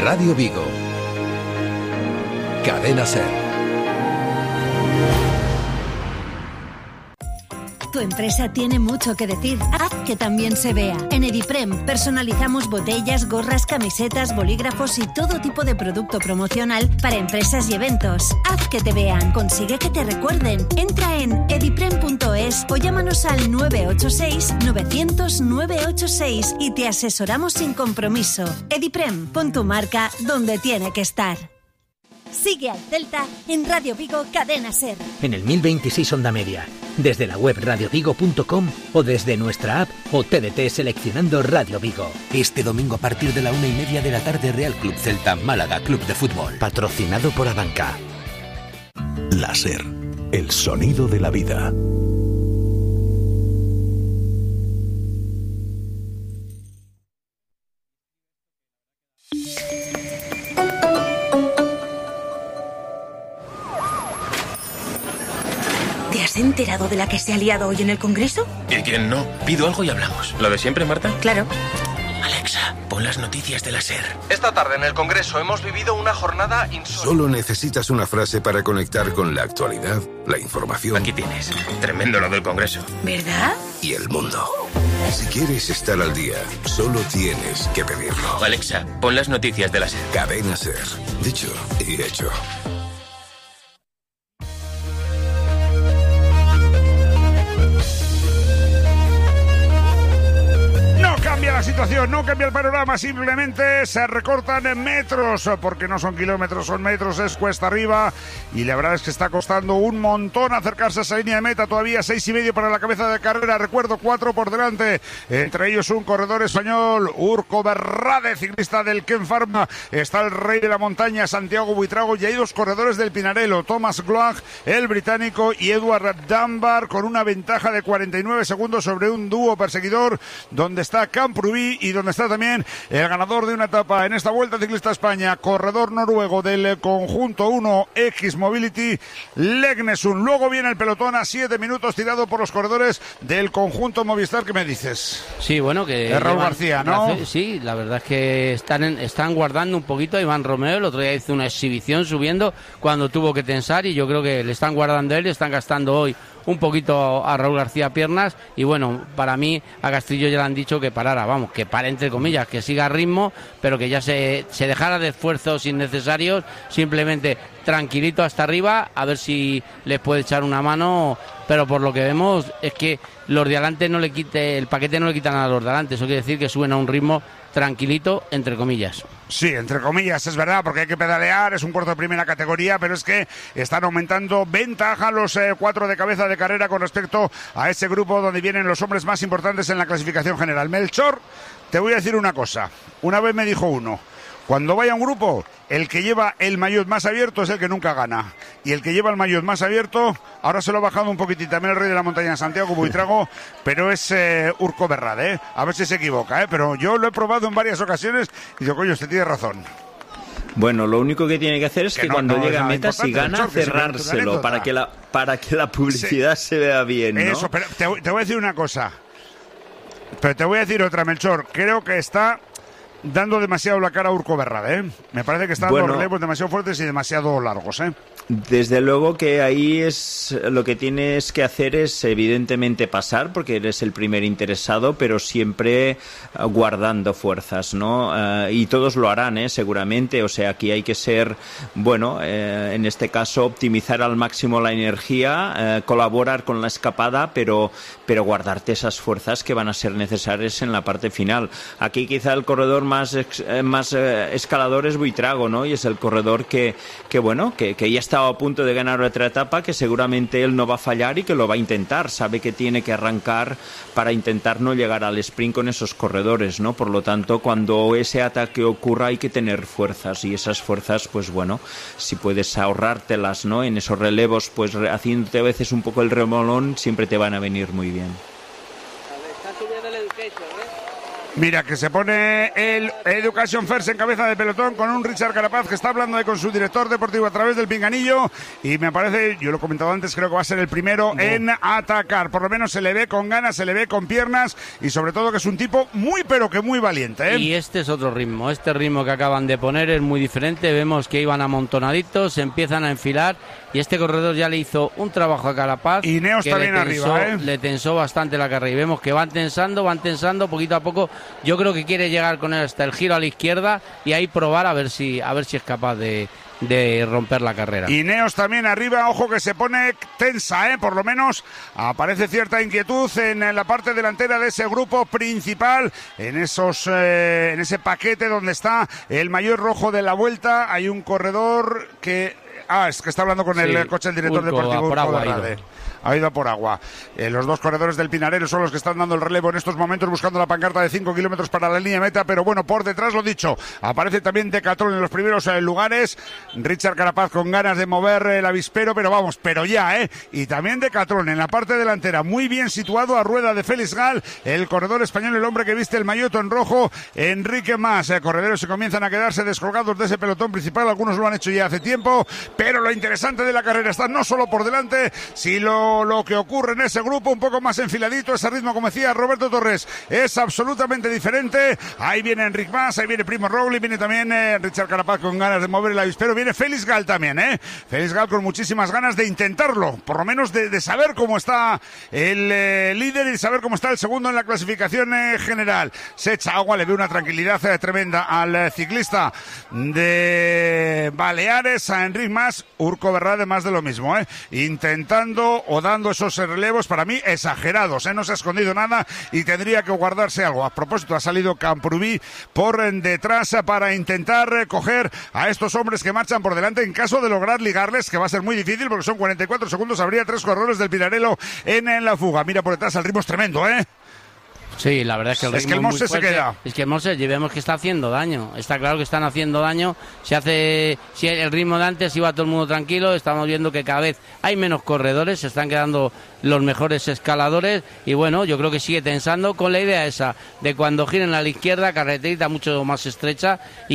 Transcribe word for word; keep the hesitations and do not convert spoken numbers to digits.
Radio Vigo. Cadena SER. Tu empresa tiene mucho que decir. Haz que también se vea. En Ediprem personalizamos botellas, gorras, camisetas, bolígrafos y todo tipo de producto promocional para empresas y eventos. Haz que te vean. Consigue que te recuerden. Entra en ediprem punto es o llámanos al nueve ocho seis, novecientos, nueve ocho seis y te asesoramos sin compromiso. Ediprem, pon tu marca donde tiene que estar. Sigue al Celta en Radio Vigo Cadena SER. En el mil veintiséis Onda Media, desde la web radio vigo punto com o desde nuestra app o T D T seleccionando Radio Vigo. Este domingo a partir de la una y media de la tarde, Real Club Celta Málaga Club de Fútbol. Patrocinado por Abanca. La SER, el sonido de la vida. ¿Te has enterado de la que se ha liado hoy en el Congreso? ¿Y quién no? Pido algo y hablamos. ¿Lo de siempre, Marta? Claro. Alexa, pon las noticias de la SER. Esta tarde en el Congreso hemos vivido una jornada insólita. Solo necesitas una frase para conectar con la actualidad, la información. Aquí tienes. Tremendo lo del Congreso. ¿Verdad? Y el mundo. Si quieres estar al día, solo tienes que pedirlo. Alexa, pon las noticias de la SER. Cadena SER. Dicho y hecho. Cambia la situación, no cambia el panorama, simplemente se recortan en metros, porque no son kilómetros, son metros, es cuesta arriba, y la verdad es que está costando un montón acercarse a esa línea de meta, todavía seis y medio para la cabeza de carrera, recuerdo, cuatro por delante, entre ellos un corredor español, Urco Berrade, ciclista del Ken Pharma, está el rey de la montaña, Santiago Buitrago, y hay dos corredores del Pinarello, Thomas Gloag, el británico, y Edward Dunbar, con una ventaja de cuarenta y nueve segundos sobre un dúo perseguidor, donde está Camprubí y donde está también el ganador de una etapa en esta Vuelta Ciclista España, corredor noruego del conjunto uno X Mobility, Legnesun. Luego viene el pelotón a siete minutos tirado por los corredores del conjunto Movistar. ¿Qué me dices? Sí, bueno, que... Es Raúl García, ¿no? La, sí, la verdad es que están, en, están guardando un poquito a Iván Romeo. El otro día hizo una exhibición subiendo cuando tuvo que tensar y yo creo que le están guardando a él, le están gastando hoy un poquito a Raúl García piernas y bueno, para mí a Castillo ya le han dicho que parara, vamos, que pare entre comillas, que siga a ritmo, pero que ya se, se dejara de esfuerzos innecesarios, simplemente tranquilito hasta arriba, a ver si les puede echar una mano, pero por lo que vemos es que los de adelante no le quite, el paquete no le quitan a los de adelante, eso quiere decir que suben a un ritmo tranquilito, entre comillas. Sí, entre comillas, es verdad, porque hay que pedalear, es un corto de primera categoría, pero es que están aumentando ventaja los eh, cuatro de cabeza de carrera con respecto a ese grupo donde vienen los hombres más importantes en la clasificación general. Melchor, te voy a decir una cosa, una vez me dijo uno, cuando vaya un grupo, el que lleva el maillot más abierto es el que nunca gana. Y el que lleva el maillot más abierto, ahora se lo ha bajado un poquitín también el rey de la montaña, Santiago Buitrago, pero es eh, Urco Berrade, ¿eh? A ver si se equivoca, ¿eh? Pero yo lo he probado en varias ocasiones y digo, coño, usted tiene razón. Bueno, lo único que tiene que hacer es que, que no, cuando no, llegue a meta, si gana, Melchor, cerrárselo para que la para que la publicidad sí. se vea bien, ¿no? Eso, pero te, te voy a decir una cosa. Pero te voy a decir otra, Melchor. Creo que está dando demasiado la cara a Urco Berrade, ¿eh? Me parece que están bueno, los relevos demasiado fuertes y demasiado largos, ¿eh? Desde luego que ahí es lo que tienes que hacer es evidentemente pasar porque eres el primer interesado, pero siempre guardando fuerzas, ¿no? Uh, y todos lo harán, ¿eh? Seguramente, o sea, aquí hay que ser, bueno, eh, en este caso optimizar al máximo la energía, eh, colaborar con la escapada, pero, pero guardarte esas fuerzas que van a ser necesarias en la parte final. Aquí quizá el corredor más, eh, más eh, escalador es Buitrago, ¿no? Y es el corredor que, que bueno, que, que ya está a punto de ganar otra etapa, que seguramente él no va a fallar y que lo va a intentar, sabe que tiene que arrancar para intentar no llegar al sprint con esos corredores, ¿no? Por lo tanto, cuando ese ataque ocurra hay que tener fuerzas y esas fuerzas, pues bueno, si puedes ahorrártelas, ¿no? En esos relevos, pues haciéndote a veces un poco el remolón, siempre te van a venir muy bien. Mira, que se pone el Education First en cabeza de pelotón con un Richard Carapaz que está hablando ahí con su director deportivo a través del pinganillo y me parece, yo lo he comentado antes, creo que va a ser el primero no. en atacar. Por lo menos se le ve con ganas, se le ve con piernas y sobre todo que es un tipo muy pero que muy valiente, ¿eh? Y este es otro ritmo, este ritmo que acaban de poner es muy diferente. Vemos que iban amontonaditos, se empiezan a enfilar y este corredor ya le hizo un trabajo a Carapaz. Y Neos también tensó, arriba, ¿eh? Le tensó bastante la carrera y vemos que van tensando, van tensando poquito a poco. Yo creo que quiere llegar con él hasta el giro a la izquierda y ahí probar a ver si, a ver si es capaz de, de romper la carrera. Y Neos también arriba, ojo que se pone tensa, ¿eh? Por lo menos aparece cierta inquietud en la parte delantera de ese grupo principal, en esos eh, en ese paquete donde está el maillot rojo de la Vuelta. Hay un corredor que... Ah, es que está hablando con el sí, coche el director Urco, deportivo por agua, ha ido a por agua. Eh, los dos corredores del Pinarello son los que están dando el relevo en estos momentos, buscando la pancarta de cinco kilómetros para la línea de meta, pero bueno, por detrás, lo dicho, aparece también Decathlon en los primeros eh, lugares. Richard Carapaz con ganas de mover el avispero, pero vamos, pero ya, ¿eh? Y también Decathlon en la parte delantera, muy bien situado a rueda de Félix Gal, el corredor español, el hombre que viste el maillot en rojo, Enrique Mas. Eh, corredores se comienzan a quedarse descolgados de ese pelotón principal, algunos lo han hecho ya hace tiempo, pero lo interesante de la carrera está no solo por delante, sino lo que ocurre en ese grupo, un poco más enfiladito, ese ritmo, como decía Roberto Torres, es absolutamente diferente. Ahí viene Enric Mas, ahí viene Primo Roglic, viene también eh, Richard Carapaz con ganas de mover el avispero, viene Félix Gal también, ¿eh? Félix Gal con muchísimas ganas de intentarlo, por lo menos de, de saber cómo está el eh, líder y saber cómo está el segundo en la clasificación eh, general. Se echa agua, le ve una tranquilidad eh, tremenda al eh, ciclista de Baleares, a Enric Mas. Urco Berrade más de lo mismo, ¿eh? Intentando o dando esos relevos, para mí exagerados, ¿eh? No se ha escondido nada y tendría que guardarse algo. A propósito, ha salido Camprubí por detrás para intentar coger a estos hombres que marchan por delante en caso de lograr ligarles, que va a ser muy difícil porque son cuarenta y cuatro segundos, habría tres corredores del Pinarello en, en la fuga. Mira por detrás, el ritmo es tremendo, ¿eh? Sí, la verdad es que el, es que el Mose se queda. Es que el Mose, vemos que está haciendo daño. Está claro que están haciendo daño. Se hace, si el ritmo de antes iba todo el mundo tranquilo, estamos viendo que cada vez hay menos corredores, se están quedando los mejores escaladores y bueno, yo creo que sigue tensando con la idea esa de cuando giren a la izquierda, carreterita mucho más estrecha y